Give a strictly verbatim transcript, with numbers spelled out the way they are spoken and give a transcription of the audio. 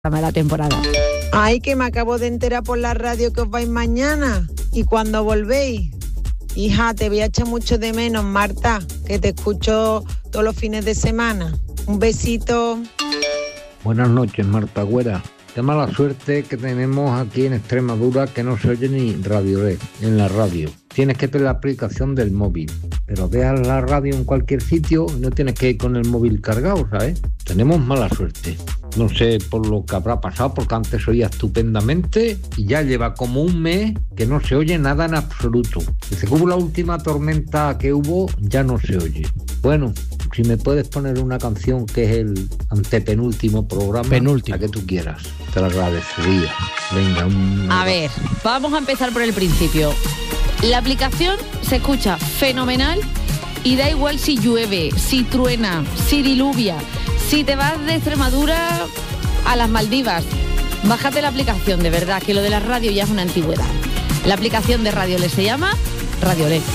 de la temporada. Ay, que me acabo de enterar por la radio que os vais mañana. ¿Y cuando volvéis? Hija, te voy a echar mucho de menos, Marta, que te escucho todos los fines de semana. Un besito. Buenas noches, Marta Güera. Qué mala suerte que tenemos aquí en Extremadura, que no se oye ni Radio L E D en la radio. Tienes que tener la aplicación del móvil, pero dejas la radio en cualquier sitio y no tienes que ir con el móvil cargado, ¿sabes? Tenemos mala suerte. No sé por lo que habrá pasado, porque antes oía estupendamente y ya lleva como un mes que no se oye nada en absoluto. Desde que hubo la última tormenta que hubo, ya no se oye. Bueno, si me puedes poner una canción que es el antepenúltimo programa, Penúltimo. la que tú quieras, te lo agradecería. Venga, un... A ver, vamos a empezar por el principio. La aplicación se escucha fenomenal y da igual si llueve, si truena, si diluvia, si te vas de Extremadura a las Maldivas. Bájate la aplicación, de verdad, que lo de la radio ya es una antigüedad. La aplicación de Radio L E D se llama Radio L E D.